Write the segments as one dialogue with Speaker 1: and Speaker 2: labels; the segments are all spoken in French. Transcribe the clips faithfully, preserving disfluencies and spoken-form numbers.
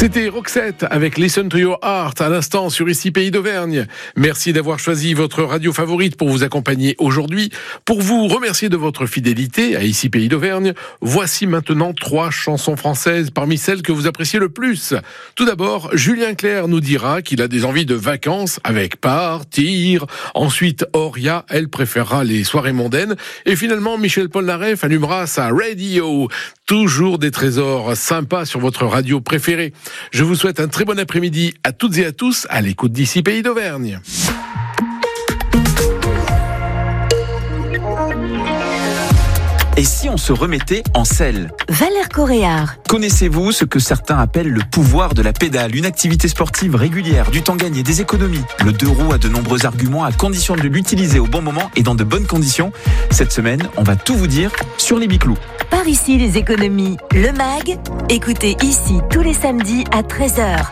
Speaker 1: C'était Roxette avec Listen to Your Heart à l'instant sur Ici Pays d'Auvergne. Merci d'avoir choisi votre radio favorite pour vous accompagner aujourd'hui. Pour vous remercier de votre fidélité à Ici Pays d'Auvergne, voici maintenant trois chansons françaises parmi celles que vous appréciez le plus. Tout d'abord, Julien Clerc nous dira qu'il a des envies de vacances avec Partir. Ensuite, Auria, elle préférera les soirées mondaines. Et finalement, Michel Polnareff allumera sa radio. Toujours des trésors sympas sur votre radio préférée. Je vous souhaite un très bon après-midi à toutes et à tous à l'écoute d'Ici Pays d'Auvergne.
Speaker 2: Et si on se remettait en selle ?
Speaker 3: Valère Coréard.
Speaker 2: Connaissez-vous ce que certains appellent le pouvoir de la pédale ? Une activité sportive régulière, du temps gagné, des économies. Le deux roues a de nombreux arguments à condition de l'utiliser au bon moment et dans de bonnes conditions. Cette semaine, on va tout vous dire sur les biclous.
Speaker 3: Par ici les économies, le mag. Écoutez Ici tous les samedis à treize heures.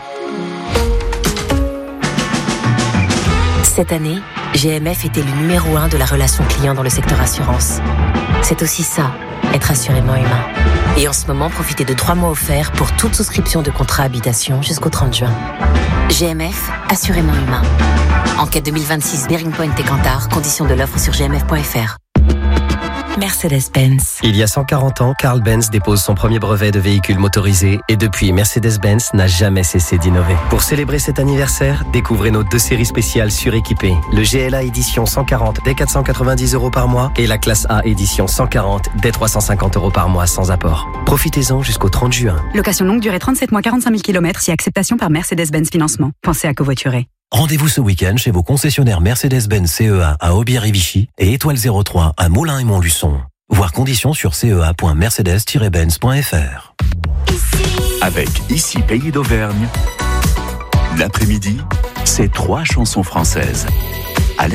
Speaker 3: Cette année, G M F était le numéro un de la relation client dans le secteur assurance. C'est aussi ça, être assurément humain. Et en ce moment, profitez de trois mois offerts pour toute souscription de contrat habitation jusqu'au trente juin. G M F, assurément humain. Enquête deux mille vingt-six, Bearing Point et Kantar, conditions de l'offre sur g m f point f r. Mercedes-Benz.
Speaker 4: Il y a cent quarante ans, Carl Benz dépose son premier brevet de véhicule motorisé et depuis, Mercedes-Benz n'a jamais cessé d'innover. Pour célébrer cet anniversaire, découvrez nos deux séries spéciales suréquipées. Le G L A édition cent quarante dès quatre cent quatre-vingt-dix euros par mois et la classe A édition cent quarante dès trois cent cinquante euros par mois sans apport. Profitez-en jusqu'au trente juin.
Speaker 5: Location longue durée trente-sept mois, quarante-cinq mille kilomètres si acceptation par Mercedes-Benz Financement. Pensez à covoiturer.
Speaker 6: Rendez-vous ce week-end chez vos concessionnaires Mercedes-Benz C E A à Aubière et Vichy et Étoile zéro trois à Moulins et Montluçon. Voir conditions sur c e a point mercedes tiret benz point f r.
Speaker 7: Avec Ici Pays d'Auvergne, l'après-midi, c'est trois chansons françaises.